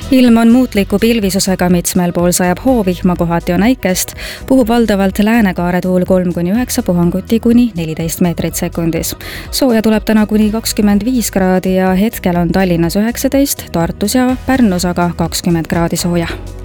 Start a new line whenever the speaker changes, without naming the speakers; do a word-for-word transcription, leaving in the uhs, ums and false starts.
Ilm on muutliku pilvisusega, mitmel pool sajab hoovihma, kohati on äikest, puhub valdavalt läänekaare tuul kolm kuni üheksa, puhanguti kuni neliteist meetrit sekundis. Sooja tuleb täna kuni kakskümmend viis kraadi ja hetkel on Tallinnas üheksateist, Tartus ja Pärnus aga kakskümmend kraadi sooja.